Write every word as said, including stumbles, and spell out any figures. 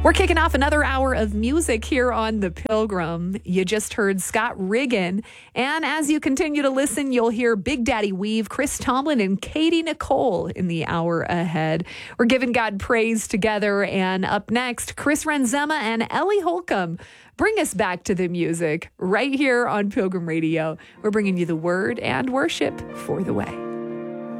We're kicking off another hour of music here on The Pilgrim. You just heard Scott Riggin. And as you continue to listen, you'll hear Big Daddy Weave, Chris Tomlin, and Katie Nicole in the hour ahead. We're giving God praise together. And up next, Chris Renzema and Ellie Holcomb bring us back to the music right here on Pilgrim Radio. We're bringing you the word and worship for the way.